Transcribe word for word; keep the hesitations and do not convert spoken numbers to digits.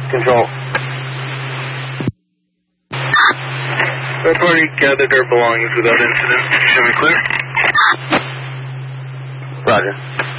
Control. Third party gathered their belongings without incident. Show me clear. Roger.